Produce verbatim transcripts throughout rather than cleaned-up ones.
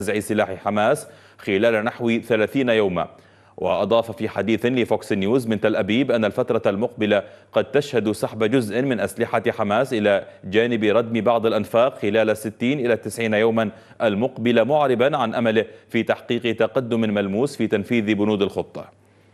نزع سلاح حماس خلال نحو ثلاثين يوما. وأضاف في حديث لفوكس نيوز من تل أبيب أن الفترة المقبلة قد تشهد سحب جزء من أسلحة حماس إلى جانب ردم بعض الأنفاق خلال ستين إلى تسعين يوما المقبلة، معربا عن أمله في تحقيق تقدم ملموس في تنفيذ بنود الخطة.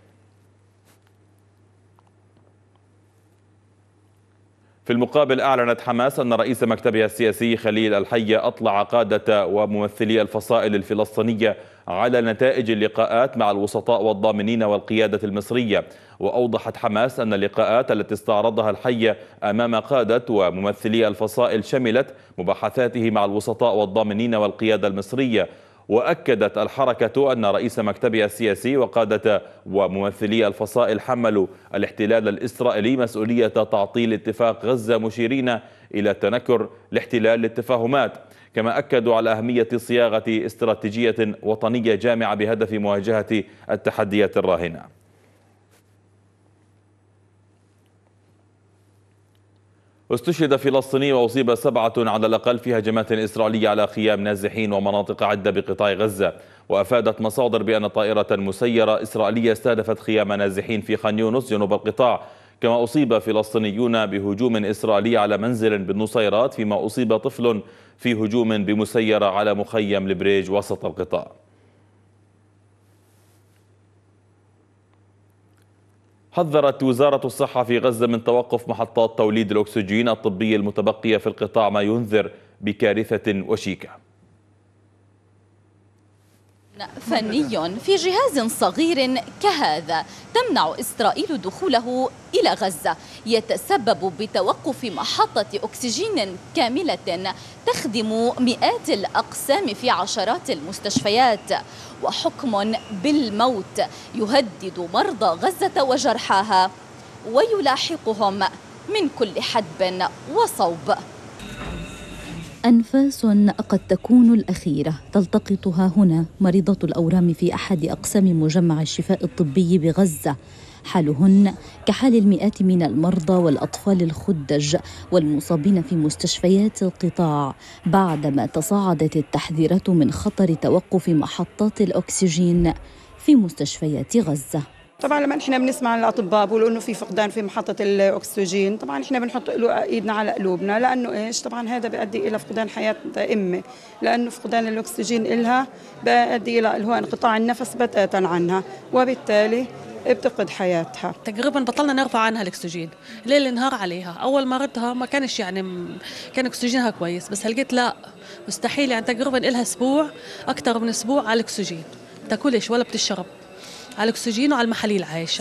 في المقابل أعلنت حماس أن رئيس مكتبها السياسي خليل الحية أطلع قادة وممثلي الفصائل الفلسطينية على نتائج اللقاءات مع الوسطاء والضامنين والقيادة المصرية. وأوضحت حماس أن اللقاءات التي استعرضها الحية أمام قادة وممثلي الفصائل شملت مباحثاته مع الوسطاء والضامنين والقيادة المصرية. وأكدت الحركة أن رئيس مكتبها السياسي وقادة وممثلي الفصائل حملوا الاحتلال الإسرائيلي مسؤولية تعطيل اتفاق غزة، مشيرين إلى تنكر الاحتلال للتفاهمات. كما أكدوا على أهمية صياغة استراتيجية وطنية جامعة بهدف مواجهة التحديات الراهنة. استشهد فلسطيني وأصيب سبعة على الأقل في هجمات إسرائيلية على خيام نازحين ومناطق عدة بقطاع غزة. وأفادت مصادر بأن طائرة مسيرة إسرائيلية استهدفت خيام نازحين في خان يونس جنوب القطاع. كما أصيب فلسطينيون بهجوم إسرائيلي على منزل بالنصيرات، فيما أصيب طفل في هجوم بمسيرة على مخيم البريج وسط القطاع. حذرت وزارة الصحة في غزة من توقف محطات توليد الأكسجين الطبي المتبقية في القطاع، ما ينذر بكارثة وشيكة. فني في جهاز صغير كهذا تمنع إسرائيل دخوله إلى غزة يتسبب بتوقف محطة أكسجين كاملة تخدم مئات الأقسام في عشرات المستشفيات، وحكم بالموت يهدد مرضى غزة وجرحاها ويلاحقهم من كل حدب وصوب. أنفاس قد تكون الأخيرة تلتقطها هنا مريضة الأورام في أحد أقسام مجمع الشفاء الطبي بغزة. حالهن كحال المئات من المرضى والأطفال الخدج والمصابين في مستشفيات القطاع بعدما تصاعدت التحذيرات من خطر توقف محطات الأكسجين في مستشفيات غزة. طبعا لما احنا بنسمع الاطباء بيقولوا انه في فقدان في محطه الاكسجين، طبعا احنا بنحط له ايدنا على قلوبنا، لانه ايش طبعا هذا بيؤدي الى فقدان حياه امه، لانه فقدان الاكسجين لها بيؤدي الى هو انقطاع النفس بتاتا عنها، وبالتالي بتفقد حياتها. تقريبا بطلنا نرفع عنها الاكسجين ليل نهار عليها. اول ما ردها ما كانش يعني كان اكسجينها كويس، بس هلقيت لا مستحيل، يعني تقريبا لها اسبوع اكثر من اسبوع على الاكسجين، بتاكلش ولا بتشرب، على الأكسجين وعلى المحاليل عايشة.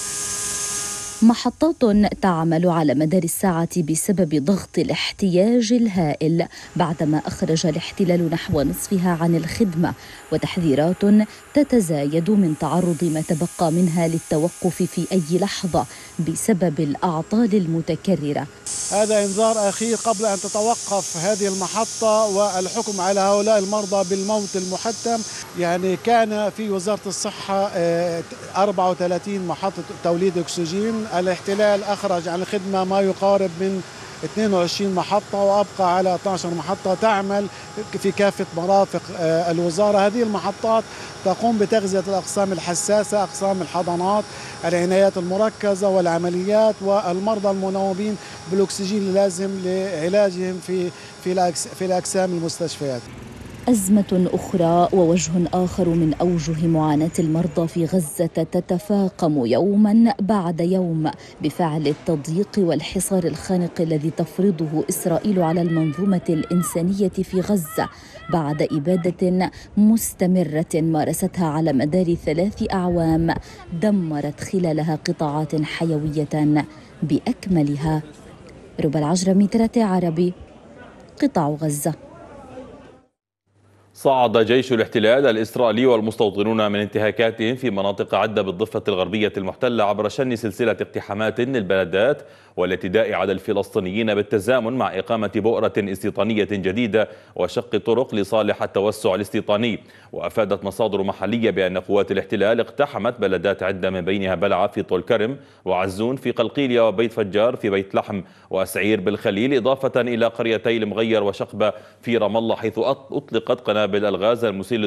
محطات تعمل على مدار الساعة بسبب ضغط الاحتياج الهائل بعدما أخرج الاحتلال نحو نصفها عن الخدمة، وتحذيرات تتزايد من تعرض ما تبقى منها للتوقف في أي لحظة بسبب الأعطال المتكررة. هذا إنذار أخير قبل أن تتوقف هذه المحطة والحكم على هؤلاء المرضى بالموت المحتم. يعني كان في وزارة الصحة أربعة وثلاثين محطة توليد أكسجين، الاحتلال أخرج عن الخدمة ما يقارب من اثنين وعشرين محطة، وأبقى على اثنتي عشرة محطة تعمل في كافة مرافق الوزارة. هذه المحطات تقوم بتغذية الأقسام الحساسة، أقسام الحضانات، العنايات المركزة والعمليات، والمرضى المنوبين بالأكسجين اللازم لعلاجهم في في الأقسام المستشفيات. أزمة أخرى ووجه آخر من أوجه معاناة المرضى في غزة تتفاقم يوما بعد يوم بفعل التضييق والحصار الخانق الذي تفرضه إسرائيل على المنظومة الإنسانية في غزة بعد إبادة مستمرة مارستها على مدار ثلاث أعوام دمرت خلالها قطاعات حيوية بأكملها. ربى العجرمي، ثلاثة عربي، قطاع غزة. صعد جيش الاحتلال الإسرائيلي والمستوطنون من انتهاكاتهم في مناطق عدة بالضفة الغربية المحتلة عبر شن سلسلة اقتحامات للبلدات والاعتداء على الفلسطينيين بالتزامن مع إقامة بؤرة استيطانية جديدة وشق طرق لصالح التوسع الاستيطاني. وأفادت مصادر محلية بأن قوات الاحتلال اقتحمت بلدات عدة من بينها بلعة في طول كرم، وعزون في قلقيلية، وبيت فجار في بيت لحم، وأسعير بالخليل، إضافة إلى قريتي المغير وشقبة في رام الله، حيث أطلقت قنابل قنابل الغاز المسيل